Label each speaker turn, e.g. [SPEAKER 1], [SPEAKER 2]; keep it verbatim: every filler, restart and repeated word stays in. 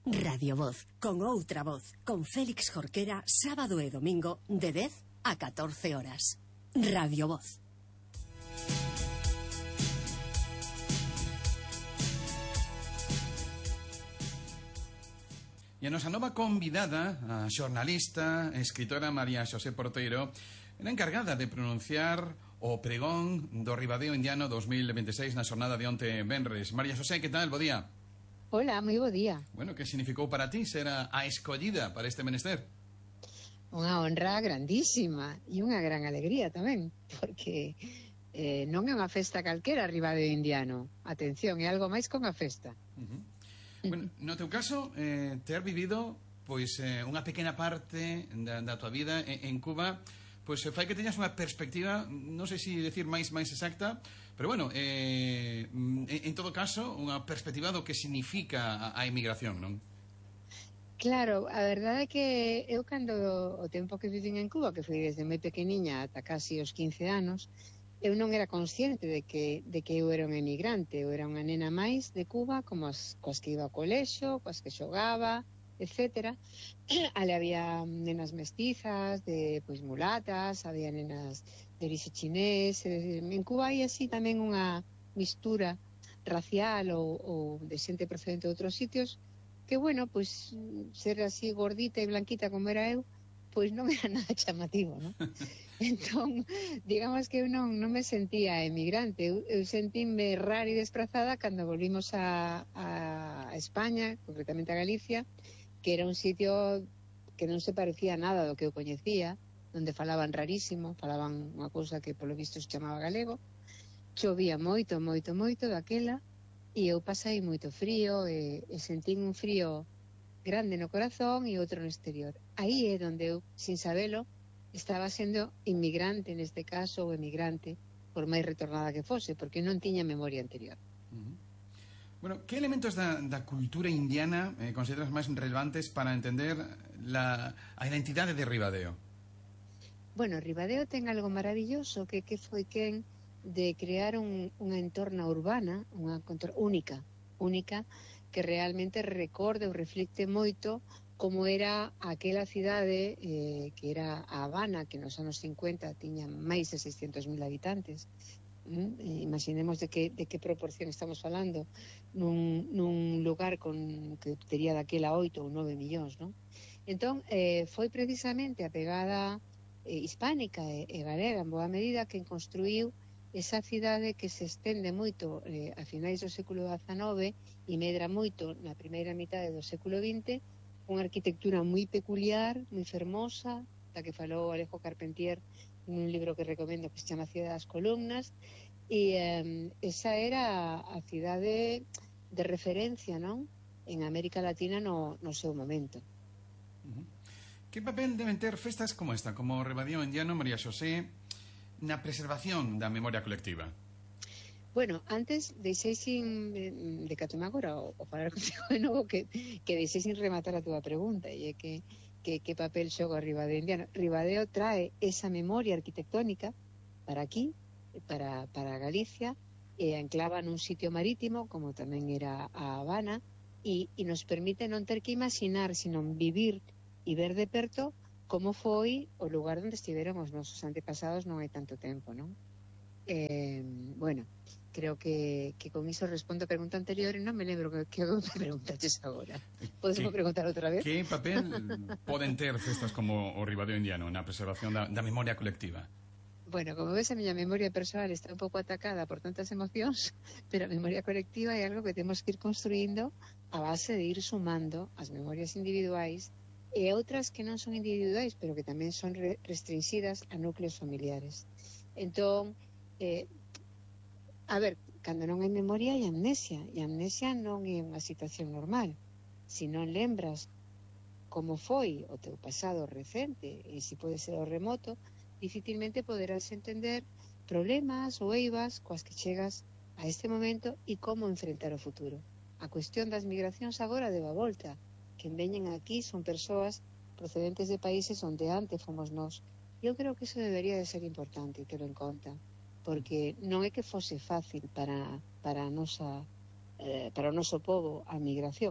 [SPEAKER 1] Radio Voz, con outra voz, con Félix Jorquera, sábado e domingo, de dez a catorce horas. Radio Voz.
[SPEAKER 2] E a nosa nova convidada, a xornalista, escritora María Xosé Porteiro, era encargada de pronunciar o pregón do Ribadeo Indiano dos mil veintiséis na xornada de onte venres. María Xosé, que tal? Bo día.
[SPEAKER 3] Hola, moi bo día.
[SPEAKER 2] Bueno, que significou para ti ser a, a escollida para este menester?
[SPEAKER 3] Unha honra grandísima e unha gran alegría tamén, porque eh, non é unha festa calquera Ribadeo Indiano. Atención, é algo máis que unha festa.
[SPEAKER 2] Uh -huh. Bueno, no teu caso, eh, ter vivido pois eh, unha pequena parte da, da tua vida en, en Cuba, pois fai que teñas unha perspectiva, non sei se decir máis máis exacta, pero bueno, eh, en, en todo caso, unha perspectiva do que significa a, a emigración, non?
[SPEAKER 3] Claro, a verdade é que eu cando o tempo que vivín en Cuba, que foi desde moi pequeniña ata casi os quince anos, eu non era consciente de que, de que eu era un emigrante. Eu era unha nena máis de Cuba, como as, coas que iba ao colexo, coas que xogaba, etcétera. Ali había nenas mestizas, de pois mulatas, había nenas de orixe chinés. En Cuba hai así tamén unha mistura racial ou, ou de xente procedente de outros sitios, que, bueno, pois ser así gordita e blanquita como era eu, pois non era nada chamativo, non? Entón, digamos que eu non, non me sentía emigrante. Eu, eu sentíme rara e desprazada cando volvimos a, a España, concretamente a Galicia, que era un sitio que non se parecía nada do que eu coñecía, onde falaban rarísimo, falaban unha cousa que polo visto se chamaba galego. Chovía moito, moito, moito daquela, e eu pasei moito frío, e, e sentín un frío grande no corazón e outro no exterior. Aí é onde eu, sin sabelo, estaba sendo inmigrante neste caso, ou emigrante, por máis retornada que fose, porque non tiña memoria anterior.
[SPEAKER 2] Uh -huh. Bueno, que elementos da, da cultura indiana eh, consideras máis relevantes para entender la, a identidade de Ribadeo?
[SPEAKER 3] Bueno, Ribadeo ten algo maravilloso, que, que foi quen de crear un, unha entorna urbana, unha contorna única, única, que realmente recorde ou reflicte moito como era aquela cidade eh, que era a Habana, que nos anos cincuenta tiña máis de seiscentos mil habitantes. Mm? Imaginemos de que, de que proporción estamos falando nun, nun lugar con que tería daquela oito ou nove millóns, non? Entón, eh, foi precisamente a pegada eh, hispánica e, e galega en boa medida que construíu esa cidade que se estende moito eh, a finais do século dezanove e medra moito na primeira mitade do século vinte, unha arquitectura moi peculiar, moi fermosa, da que falou Alejo Carpentier nun libro que recomendo que se chama Cidade das Columnas, e eh, esa era a cidade de referencia, non? En América Latina no, no seu momento.
[SPEAKER 2] Uh -huh. Que papel deben ter festas como esta, como o Ribadeo Indiano, María Xosé, na preservación da memoria colectiva?
[SPEAKER 3] Bueno, antes deixei sin de que atome agora o, o falar contigo de novo que, que deixei sin rematar a túa pregunta, e é que, que, que papel xoga o Ribadeo Indiano. Ribadeo trae esa memoria arquitectónica para aquí, para, para Galicia, e enclava nun sitio marítimo, como tamén era a Habana, e, e nos permite non ter que imaginar, sino vivir e ver de perto como foi o lugar onde estiveron os nosos antepasados non hai tanto tempo, non? Eh, bueno, creo que, que con iso respondo a pregunta anterior e non me lembro que, que me preguntaches agora. Podes me preguntar outra vez?
[SPEAKER 2] Que papel poden ter festas como o Ribadeo Indiano na preservación da, da memoria colectiva?
[SPEAKER 3] Bueno, como ves, a miña memoria persoal está un pouco atacada por tantas emocións, pero a memoria colectiva é algo que temos que ir construindo a base de ir sumando as memorias individuais e outras que non son individuais, pero que tamén son restringidas a núcleos familiares. Entón, eh, a ver, cando non hai memoria hai amnesia, e a amnesia non é unha situación normal. Se non lembras como foi o teu pasado recente, e se pode ser o remoto, dificilmente poderás entender problemas ou eivas coas que chegas a este momento e como enfrentar o futuro. A cuestión das migracións agora deba volta. Quen veñen aquí son persoas procedentes de países onde antes fomos nós. Eu creo que iso debería de ser importante ter en conta, porque non é que fose fácil para, para, a nosa, eh, para o noso povo a migración.